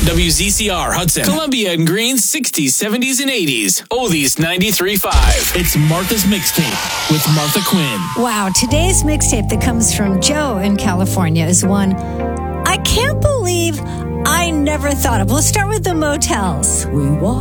WZCR Hudson, Columbia and Green's 60s, 70s, and 80s. Oldies 93.5. It's Martha's Mixtape with Martha Quinn. Wow, today's mixtape that comes from Joe in California is one I can't believe I never thought of. We'll start with the Motels. We walk